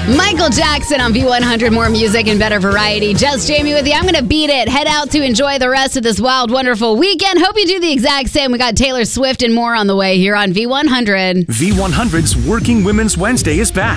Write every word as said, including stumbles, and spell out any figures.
Michael Jackson on V one hundred. More music and better variety. Just Jamie with you. I'm going to beat it. Head out to enjoy the rest of this wild, wonderful weekend. Hope you do the exact same. We got Taylor Swift and more on the way here on V one hundred. V one hundred's Working Women's Wednesday is back.